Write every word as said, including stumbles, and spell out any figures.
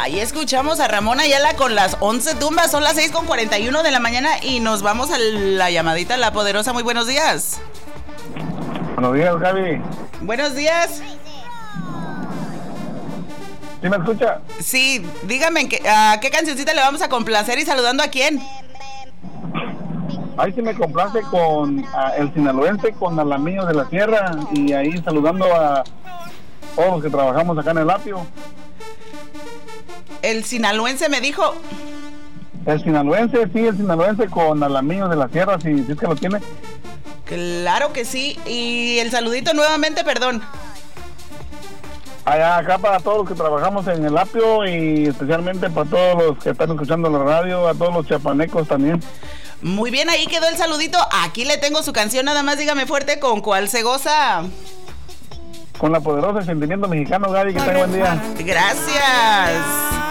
Ahí escuchamos a Ramón Ayala con las once tumbas. Son las seis con cuarenta y uno de la mañana y nos vamos a la llamadita La Poderosa. Muy buenos días. Buenos días, Gaby. Buenos días. ¿Sí me escucha? Sí, dígame, ¿qué, uh, ¿qué cancioncita le vamos a complacer y saludando a quién? Ahí sí me complace con uh, el sinaloense, con Alamillo de la Sierra, y ahí saludando a todos los que trabajamos acá en el apio. El sinaloense me dijo. El sinaloense, sí, el sinaloense con Alamillo de la Sierra, si, si es que lo tiene. Claro que sí, y el saludito nuevamente, perdón. Allá, acá para todos los que trabajamos en el apio y especialmente para todos los que están escuchando la radio, a todos los chapanecos también. Muy bien, ahí quedó el saludito. Aquí le tengo su canción, nada más dígame fuerte con cuál se goza. Con La Poderosa, el sentimiento mexicano, Gaby, que tenga buen día. Gracias.